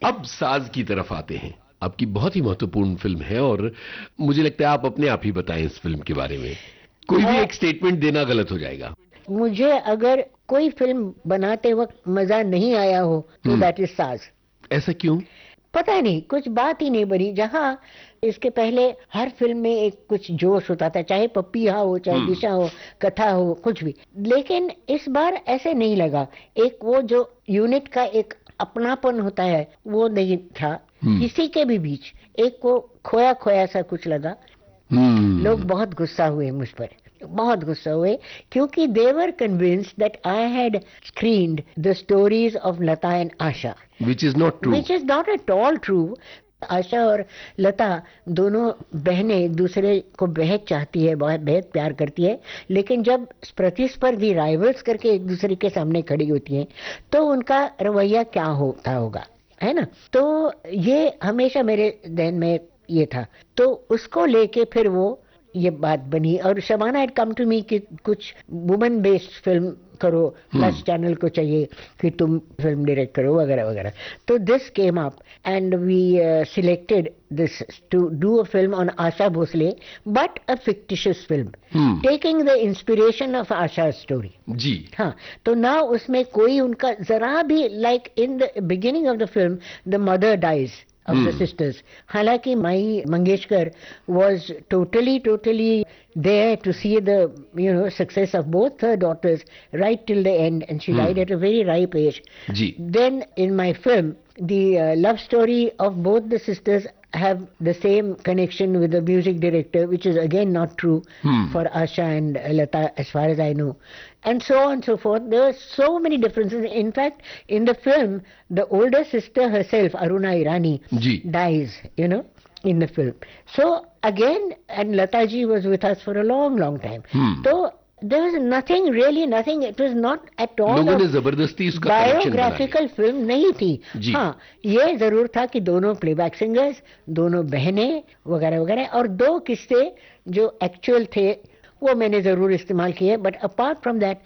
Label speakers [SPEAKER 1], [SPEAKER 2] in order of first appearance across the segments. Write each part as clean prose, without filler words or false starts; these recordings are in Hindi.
[SPEAKER 1] अब साज की तरफ आते हैं। आपकी बहुत ही महत्वपूर्ण फिल्म है और मुझे लगता है आप अपने आप ही बताएं इस फिल्म के बारे में। कोई भी एक स्टेटमेंट देना गलत हो जाएगा।
[SPEAKER 2] मुझे अगर कोई फिल्म बनाते वक्त मजा नहीं आया हो तो दैट इज साज।
[SPEAKER 1] ऐसा क्यों?
[SPEAKER 2] पता नहीं, कुछ बात ही नहीं बनी। जहाँ इसके पहले हर फिल्म में एक कुछ जोश होता था, चाहे पपिया हो, चाहे दिशा हो, कथा हो, कुछ भी। लेकिन इस बार ऐसे नहीं लगा। एक वो जो यूनिट का एक अपनापन होता है वो नहीं था किसी के भी बीच। एक को खोया खोया सा कुछ लगा। लोग बहुत गुस्सा हुए मुझ पर, बहुत गुस्सा हुए, क्योंकि they were convinced that I had screened the stories of Lata and Asha,
[SPEAKER 1] which is not true.
[SPEAKER 2] which is not at all true. आशा और लता दोनों बहनें एक दूसरे को बेहद चाहती है, बहुत बेहद प्यार करती है, लेकिन जब प्रतिस्पर्धी राइवल्स करके एक दूसरे के सामने खड़ी होती हैं तो उनका रवैया क्या होता होगा, है ना। तो ये हमेशा मेरे ध्यान में ये था, तो उसको लेके फिर वो ये बात बनी। और Shabana had come to me कि कुछ वुमेन बेस्ड फिल्म करो, प्लस चैनल को चाहिए कि तुम फिल्म डायरेक्ट करो वगैरह वगैरह। तो this came up and we selected this to do a film on Asha Bhosle, but a fictitious film taking the inspiration of Asha story.
[SPEAKER 1] जी
[SPEAKER 2] हाँ, तो ना उसमें कोई उनका जरा भी, like in the beginning of the film the mother dies of the sisters. हालांकि माई Mangeshkar was totally there to see the success of both her daughters right till the end, and she died at a very ripe age.
[SPEAKER 1] Ji.
[SPEAKER 2] Then in my film the love story of both the sisters have the same connection with the music director, which is again not true for Asha and Lata as far as I know, and so on and so forth. There were so many differences. In fact, in the film the older sister herself, Aruna Irani, dies, in the film. So again, and Lata ji was with us for a long time. So there was nothing, really nothing. It was not at all
[SPEAKER 1] लोगों ने जबरदस्ती उसका
[SPEAKER 2] बायोग्राफिकल फिल्म नहीं थी। हाँ, ये जरूर था कि दोनों प्लेबैक सिंगर्स, दोनों बहनें वगैरह वगैरह, और दो किस्से जो एक्चुअल थे वो मैंने जरूर इस्तेमाल किए, but apart from that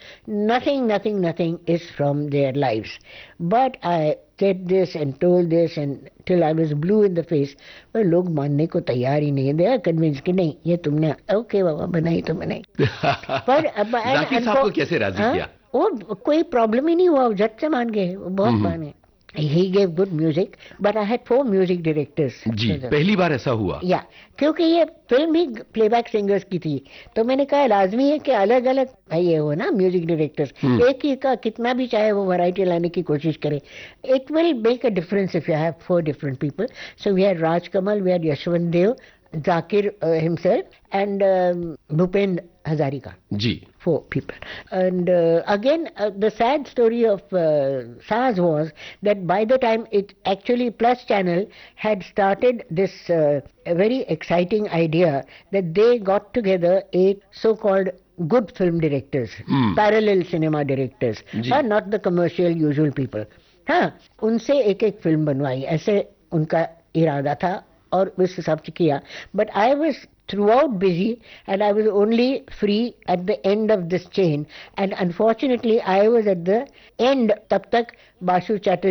[SPEAKER 2] nothing is from their lives. But I said this and told this and till I was blue in the face, पर लोग मानने को तैयार ही नहीं है। They are convinced कि नहीं, ये तुमने ओके बाबा बनाई तो बनाई। पर
[SPEAKER 1] जाकिर साहब को कैसे राजी किया?
[SPEAKER 2] वो कोई प्रॉब्लम ही नहीं हुआ, झट से मान गए, बहुत माने। He gave good music, but I had 4 music directors.
[SPEAKER 1] जी, पहली बार ऐसा हुआ?
[SPEAKER 2] या क्योंकि ये फिल्म ही प्लेबैक सिंगर्स की थी, तो मैंने कहा लाजमी है कि अलग अलग ये हो ना म्यूजिक डायरेक्टर्स। एक ही का कितना भी चाहे वो वैरायटी लाने की कोशिश करे, it will make a difference if you have 4 different people. So we had Raj Kamal, we had Yashwant Dev, Zakir himself, and Bhupen Hazarika.
[SPEAKER 1] Ji.
[SPEAKER 2] 4 people. And again, the sad story of SARS was that by the time it actually Plus Channel had started this very exciting idea that they got together 8 so-called good film directors, parallel cinema directors, not the commercial usual people. हाँ, उनसे एक फिल्म बनवाई, ऐसे उनका इरादा था और उस हिसाब से किया। But I was through out busy and I was only free at the end of this chain, and unfortunately I was at the end. तब तक बासु चैटर्जी